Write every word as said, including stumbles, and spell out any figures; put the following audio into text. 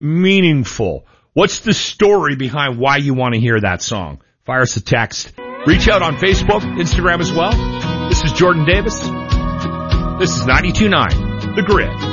meaningful? What's the story behind why you want to hear that song? Fire us a text. Reach out on Facebook, Instagram as well. This is Jordan Davis. This is ninety-two point nine, The Grid.